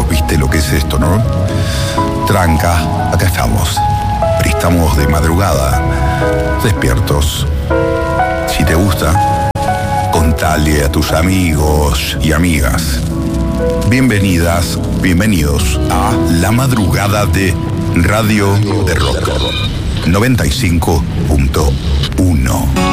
vos viste lo que es esto, ¿no? Tranca, acá estamos. Pero estamos de madrugada, despiertos. Si te gusta, contale a tus amigos y amigas. Bienvenidas, bienvenidos a La Madrugada de Radio de Rock 95.1.